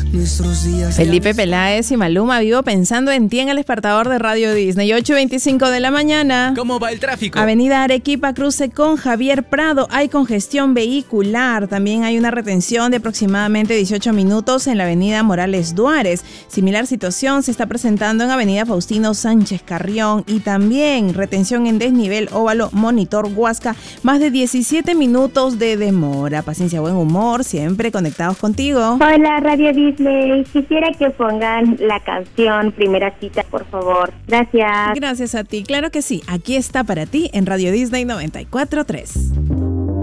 nuestros días. Felipe Peláez y Maluma, vivo pensando en ti en el despertador de Radio Disney. 8:25 de la mañana. ¿Cómo va el tráfico? Avenida Arequipa, cruce con Javier Prado. Hay congestión vehicular. También hay una retención de aproximadamente 18 minutos en la avenida Morales Duárez. Similar situación se está presentando en avenida Faustino Sánchez Carrión. Y también retención en desnivel Óvalo Monitor Huasca. Más de 17 minutos de demora. Paciencia, buen humor, siempre conectados contigo. Hola, Radio Disney. Quisiera que pongan la canción Primera Cita, por favor. Gracias. Gracias a ti. Claro que sí. Aquí está para ti en Radio Disney 94.3.